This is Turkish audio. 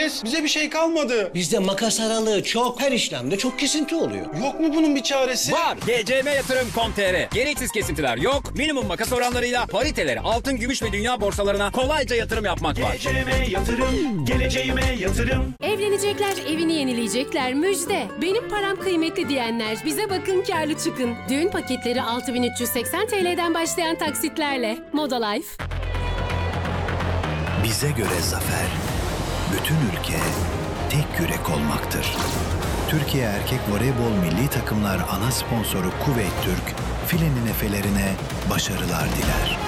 ödeyeceğiz? Bize bir şey kalmadı. Bizde makas aralığı çok, her işlemde çok kesinti oluyor. Yok mu bunun bir çaresi? Var. gcmyatırım.com.tr. Gereksiz kesintiler yok. Minimum makas oranlarıyla pariteleri altın, gümüş ve dünya borsalarına kolayca yatırım yapmak var. Geleceğime yatırım, geleceğime yatırım. Evlenecekler, evini yenileyecekler, müjde. Benim param kıymetli diyenler, bize bakın kârlı çıkın. Düğün paketleri 6380 TL'den başlayan taksitlerle. Moda Life. Bize göre zafer, bütün ülke tek yürek olmaktır. Türkiye Erkek Voleybol Milli Takımlar ana sponsoru Kuveyt Türk, filenin efelerine başarılar diler.